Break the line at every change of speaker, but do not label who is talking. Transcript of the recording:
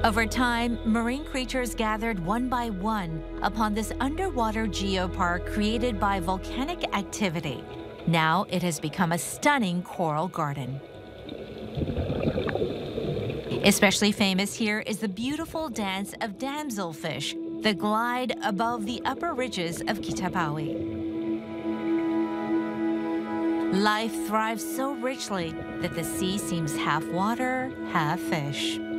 Over time, marine creatures gathered one by one upon this underwater geopark created by volcanic activity. Now it has become a stunning coral garden. Especially famous here is the beautiful dance of damselfish that glide above the upper ridges of Kitapawi. Life thrives so richly that the sea seems half water, half fish.